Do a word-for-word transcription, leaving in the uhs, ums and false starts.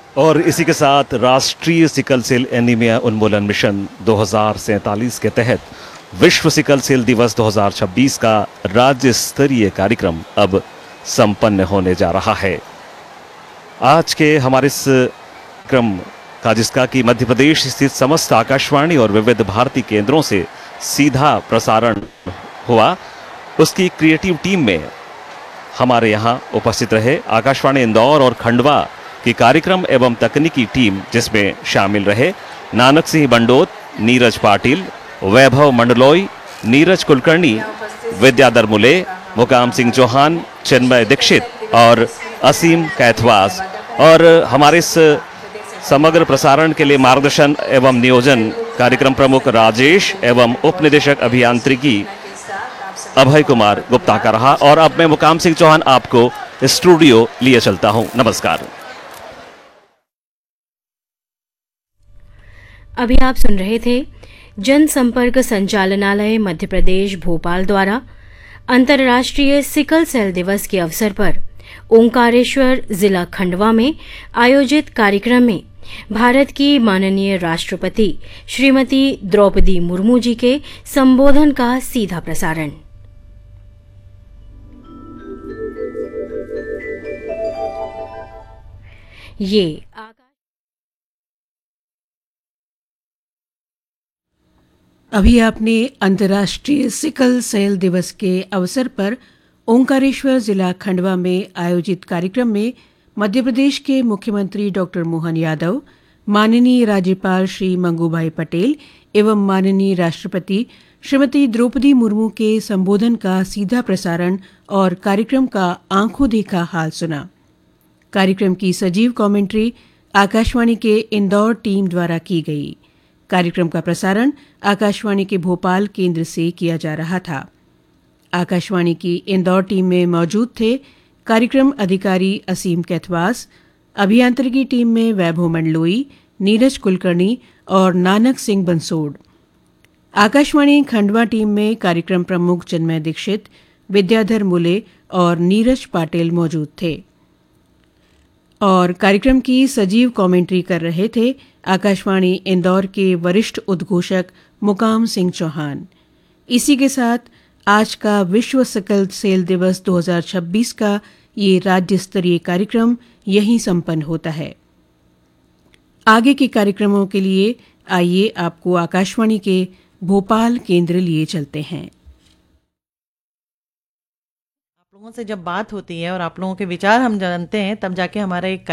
और इसी के साथ राष्ट्रीय सिकल सेल एनीमिया उन्मूलन मिशन दो हज़ार सैंतालीस के तहत विश्व सिकल सेल दिवस दो हज़ार छब्बीस का राज्य स्तरीय कार्यक्रम अब संपन्न होने जा रहा है। आज के हमारे इस क्रम का, जिसका कि मध्य प्रदेश स्थित समस्त आकाशवाणी और विविध भारती केंद्रों से सीधा प्रसारण हुआ, उसकी क्रिएटिव टीम में हमारे यहाँ उपस्थित रहे आकाशवाणी इंदौर और खंडवा की कार्यक्रम एवं तकनीकी टीम, जिसमें शामिल रहे नानक सिंह बंडोत, नीरज पाटिल, वैभव मंडलोई, नीरज कुलकर्णी, विद्याधर मुले, मुकाम सिंह चौहान, चिन्मय दीक्षित और असीम कैथवास। और हमारे इस समग्र प्रसारण के लिए मार्गदर्शन एवं नियोजन कार्यक्रम प्रमुख राजेश एवं उप निदेशक अभियांत्रिकी अभय कुमार गुप्ता का रहा। और अब मैं मुकाम सिंह चौहान आपको स्टूडियो लिए चलता हूं। नमस्कार। अभी आप सुन रहे थे जनसंपर्क संचालनालय मध्य प्रदेश भोपाल द्वारा अंतर्राष्ट्रीय सिकल सेल दिवस के अवसर पर ओंकारेश्वर जिला खंडवा में आयोजित कार्यक्रम में भारत की माननीय राष्ट्रपति श्रीमती द्रौपदी मुर्मू जी के संबोधन का सीधा प्रसारण। ये अभी आपने अंतर्राष्ट्रीय सिकल सेल दिवस के अवसर पर ओंकारेश्वर जिला खंडवा में आयोजित कार्यक्रम में मध्य प्रदेश के मुख्यमंत्री डॉक्टर मोहन यादव, माननीय राज्यपाल श्री मंगूभाई पटेल एवं माननीय राष्ट्रपति श्रीमती द्रौपदी मुर्मू के संबोधन का सीधा प्रसारण और कार्यक्रम का आंखों देखा हाल सुना। कार्यक्रम की सजीव कमेंट्री आकाशवाणी के इंदौर टीम द्वारा की गई। कार्यक्रम का प्रसारण आकाशवाणी के भोपाल केंद्र से किया जा रहा था। आकाशवाणी की इंदौर टीम में मौजूद थे कार्यक्रम अधिकारी असीम कैथवास, अभियांत्रिकी टीम में वैभव मंडलोई, नीरज कुलकर्णी और नानक सिंह बंसोड़। आकाशवाणी खंडवा टीम में कार्यक्रम प्रमुख चिन्मय दीक्षित, विद्याधर मुले और नीरज पाटिल मौजूद थे। और कार्यक्रम की सजीव कमेंट्री कर रहे थे आकाशवाणी इंदौर के वरिष्ठ उद्घोषक मुकाम सिंह चौहान। इसी के साथ आज का विश्व सिकल सेल दिवस दो हज़ार छब्बीस का ये राज्य स्तरीय कार्यक्रम यहीं संपन्न होता है। आगे के कार्यक्रमों के लिए आइए आपको आकाशवाणी के भोपाल केंद्र लिए चलते हैं। आप लोगों से जब बात होती है और आप लोगों के विचार हम जानते हैं, तब जाके हमारा एक